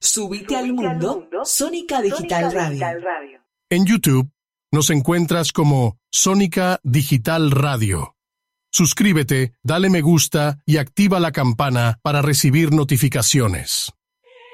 Súbite al mundo, Sónica Digital Radio. En YouTube nos encuentras como Sónica Digital Radio. Suscríbete, dale me gusta y activa la campana para recibir notificaciones.